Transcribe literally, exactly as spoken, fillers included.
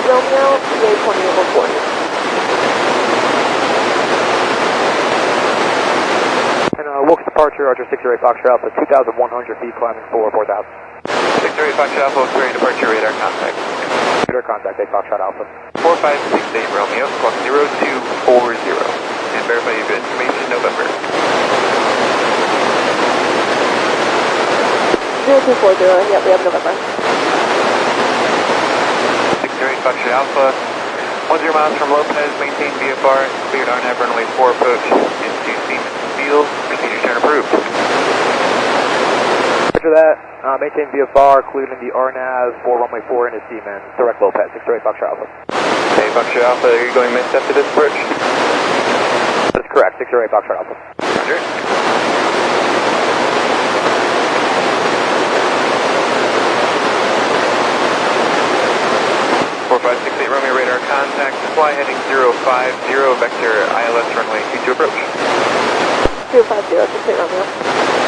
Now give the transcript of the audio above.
Romeo, P A twenty-eight one forty. And uh, Wilkes departure, Archer six zero eight Foxtrot Alpha, two thousand one hundred feet climbing for four thousand. six zero eight Foxtrot Alpha, Wilkes departure, radar contact. Radar contact, eight Foxtrot Alpha. four five six eight Romeo, squawk zero two four zero. And verify your information, November. zero two four zero, yep, we have November. six zero eight Foxtrot Alpha, one zero miles from Lopez, maintain V F R, cleared R N A V runway four approach into Siemens Field, procedure turn approved. After that, uh, maintain V F R, cleared in the R N A V for runway four into Siemens, direct Lopez, six zero eight Foxtrot Alpha. Okay, Foxtrot Alpha, are you going missed after this approach? That's correct, six zero eight Foxtrot Alpha. Roger. four five six eight Romeo, radar contact, fly heading zero five zero, vector I L S runway two two approach. zero five zero, six eight Romeo.